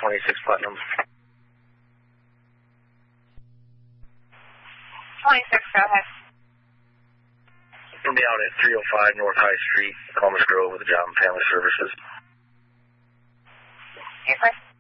26 Platinum. 26, go ahead. We'll be out at 305 North High Street, Commerce Grove with the Job and Family Services. Your question?